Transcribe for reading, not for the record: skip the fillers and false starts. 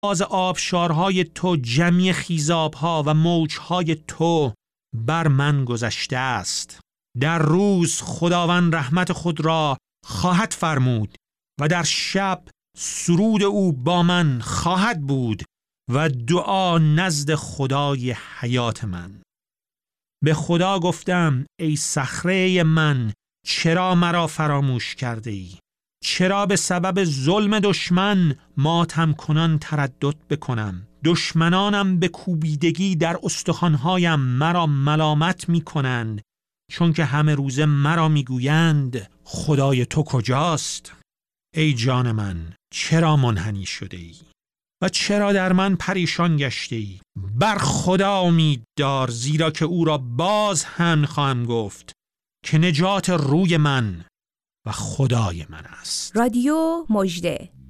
از آبشارهای تو جمعی خیزابها و موجهای تو بر من گذشته است. در روز خداوند رحمت خود را خواهد فرمود و در شب سرود او با من خواهد بود و دعا نزد خدای حیات من. به خدا گفتم ای صخره من، چرا مرا فراموش کرده ای؟ چرا به سبب ظلم دشمن ماتم کنان تردد بکنم؟ دشمنانم به کوبیدگی در استخوانهایم مرا ملامت می کنند، چون که همه روزه مرا می گویند خدای تو کجاست؟ ای جان من، چرا منحنی شده ای؟ و چرا در من پریشان گشته ای؟ بر خدا امید دار، زیرا که او را باز هم خواهم گفت که نجات روی من و خدای من است. رادیو مژده.